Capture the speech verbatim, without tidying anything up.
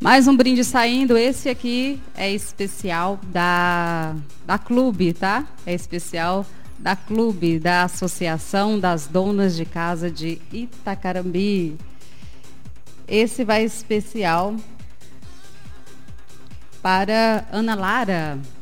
Mais um brinde saindo. Esse aqui é especial da, da Clube, tá? É especial da Clube, da Associação das Donas de Casa de Itacarambi. Esse vai especial para Ana Lara.